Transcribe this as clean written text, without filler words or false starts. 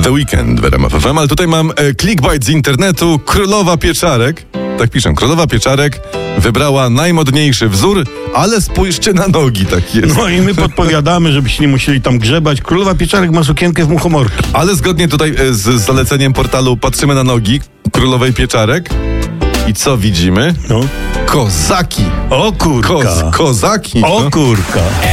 The Weekend w RMF FM, ale tutaj mam clickbait z internetu. Królowa Pieczarek, tak piszę, Królowa Pieczarek wybrała najmodniejszy wzór, ale spójrzcie na nogi, tak jest. No i my podpowiadamy, żebyście nie musieli tam grzebać. Królowa Pieczarek ma sukienkę w muchomorki. Ale zgodnie tutaj z zaleceniem portalu patrzymy na nogi Królowej Pieczarek i co widzimy? No. Kozaki. O kurka. Kozaki. O kurka.